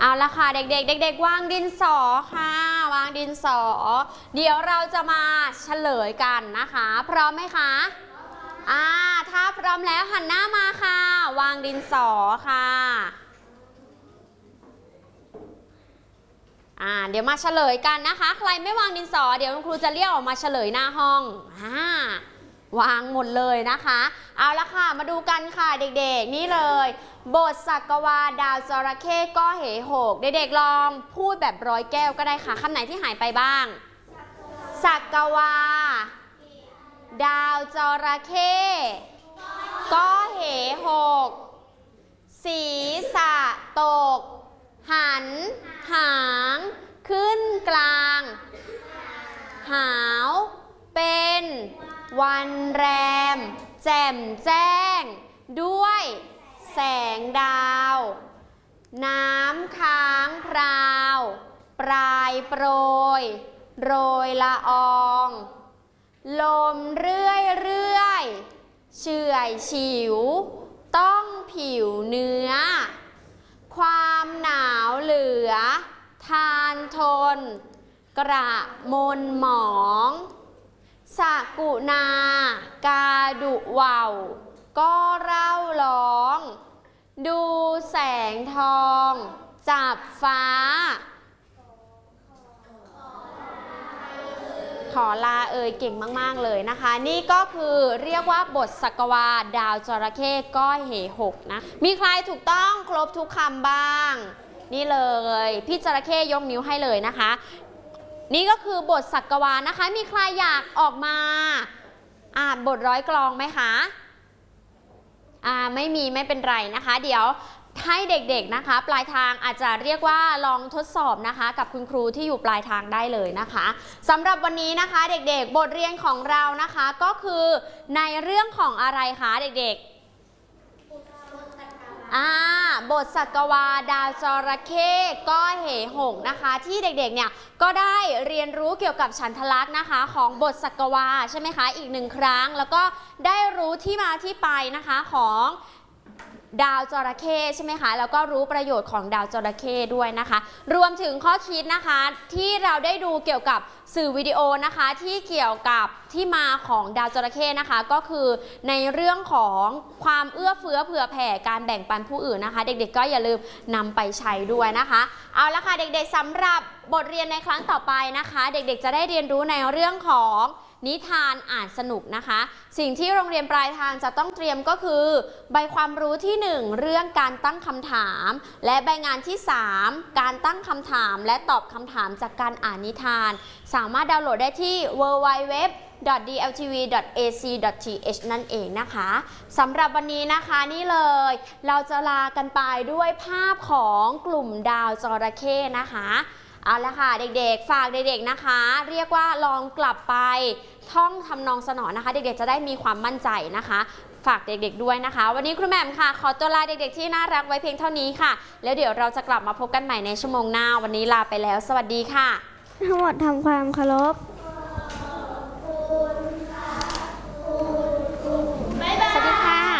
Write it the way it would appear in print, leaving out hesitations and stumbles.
เอาละค่ะเด็กๆเด็กๆวางดินสอค่ะวางดินสอเดี๋ยวเราจะมาเฉลยกันนะคะพร้อมไหมคะถ้าพร้อมแล้วหันหน้ามาค่ะวางดินสอค่ะเดี๋ยวมาเฉลยกันนะคะใครไม่วางดินสอเดี๋ยวคุณครูจะเรียกออกมาเฉลยหน้าห้องวางหมดเลยนะคะเอาละค่ะมาดูกันค่ะเด็กๆนี่เลยบทสักวาดาวจระเข้ก็เหหกเด็กๆลองพูดแบบร้อยแก้วก็ได้ค่ะคำไหนที่หายไปบ้างสักวาดาวจระเข้ก็เหหกศีรษะตกหันหางขึ้นกลางหาวเป็นวันแรมแจ่มแจ้งด้วยแสงดาวน้ำค้างพราวปลายโปรยโรยละอองลมเรื่อยเฉื่อยฉิวต้องผิวเนื้อความหนาวเหลือทานทนกระมนหมองสกุณากาดุว่าวก็เร่าร้องดูแสงทองจับฟ้าขอลาเก่งมากๆเลยนะคะนี่ก็คือเรียกว่าบทสักวาดาวจระเข้ก้อยเหหกนะมีใครถูกต้องครบทุกคำบ้างนี่เลยพี่จระเข้ยกนิ้วให้เลยนะคะนี่ก็คือบทสักวานะคะมีใครอยากออกมาอ่านบทร้อยกลองไหมคะไม่มีไม่เป็นไรนะคะเดี๋ยวให้เด็กๆนะคะปลายทางอาจจะเรียกว่าลองทดสอบนะคะกับคุณครูที่อยู่ปลายทางได้เลยนะคะสำหรับวันนี้นะคะเด็กๆบทเรียนของเรานะคะก็คือในเรื่องของอะไรคะเด็กๆบทสักวาดาวจระเข้ก็เหหกนะคะที่เด็กๆเนี่ยก็ได้เรียนรู้เกี่ยวกับฉันทลักษณ์นะคะของบทสักวาใช่ไหมคะอีกหนึ่งครั้งแล้วก็ได้รู้ที่มาที่ไปนะคะของดาวจระเข้ใช่ไหมคะแล้วก็รู้ประโยชน์ของดาวจระเข้ด้วยนะคะรวมถึงข้อคิดนะคะที่เราได้ดูเกี่ยวกับสื่อวิดีโอนะคะที่เกี่ยวกับที่มาของดาวจระเข้นะคะก็คือในเรื่องของความเอื้อเฟื้อเผื่อแผ่การแบ่งปันผู้อื่นนะคะเด็กๆก็อย่าลืมนำไปใช้ด้วยนะคะเอาละค่ะเด็กๆสำหรับบทเรียนในครั้งต่อไปนะคะเด็กๆจะได้เรียนรู้ในเรื่องของนิทานอ่านสนุกนะคะสิ่งที่โรงเรียนปลายทางจะต้องเตรียมก็คือใบความรู้ที่1เรื่องการตั้งคำถามและใบงานที่3การตั้งคำถามและตอบคำถามจากการอ่านนิทานสามารถดาวน์โหลดได้ที่ www.dltv.ac.th นั่นเองนะคะสำหรับวันนี้นะคะนี่เลยเราจะลากันไปด้วยภาพของกลุ่มดาวจระเข้นะคะเอาละค่ะเด็กๆฝากเด็กๆนะคะเรียกว่าลองกลับไปท่องทำนองสนอนะคะเด็กๆจะได้มีความมั่นใจนะคะฝากเด็กๆด้วยนะคะวันนี้ครูแหม่มค่ะขอตัวลาเด็กๆที่น่ารักไว้เพียงเท่านี้ค่ะแล้วเดี๋ยวเราจะกลับมาพบกันใหม่ในชั่วโมงหน้าวันนี้ลาไปแล้วสวัสดีค่ะทั้งหมดทำความเคารพ